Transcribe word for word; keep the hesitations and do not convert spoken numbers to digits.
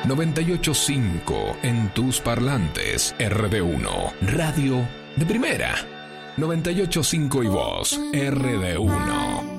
noventa y ocho punto cinco en tus parlantes. R D uno, radio de primera. noventa y ocho punto cinco y vos, R D uno.